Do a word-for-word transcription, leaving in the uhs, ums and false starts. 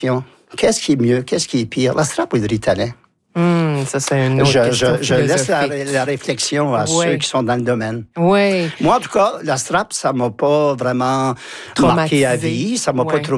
Qu'est-ce qui est mieux? Qu'est-ce qui est pire? La strap ou le Ritalin? Hum, ça, c'est une autre je, question je, je laisse la, philosophique. la réflexion à Ouais. ceux qui sont dans le domaine. Oui. Moi, en tout cas, la strap, ça m'a pas vraiment Traumatisé. marqué à vie. Ça m'a Ouais. pas trop